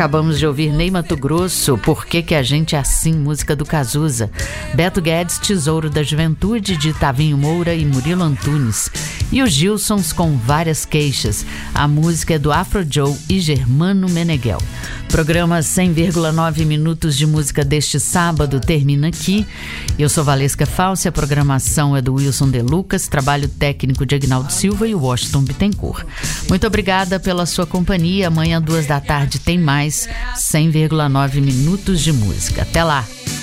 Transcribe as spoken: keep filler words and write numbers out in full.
Acabamos de ouvir Ney Matogrosso, Por que que a gente é assim, música do Cazuza. Beto Guedes, Tesouro da Juventude, de Tavinho Moura e Murilo Antunes. E os Gilsons com Várias Queixas. A música é do Afro Joe e Germano Meneghel. Programa cem vírgula nove minutos de música deste sábado termina aqui. Eu sou Valesca Falsi, a programação é do Wilson De Lucas, trabalho técnico de Agnaldo Silva e Washington Bittencourt. Muito obrigada pela sua companhia. Amanhã, duas da tarde, tem mais cem vírgula nove minutos de música. Até lá!